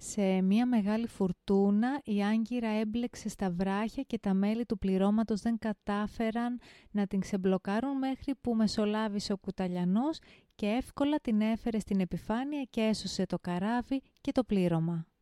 Σε μια μεγάλη φουρτούνα η Άγκυρα έμπλεξε στα βράχια και τα μέλη του πληρώματος δεν κατάφεραν να την ξεμπλοκάρουν μέχρι που μεσολάβησε ο κουταλιανός και εύκολα την έφερε στην επιφάνεια και έσωσε το καράβι και το πλήρωμα.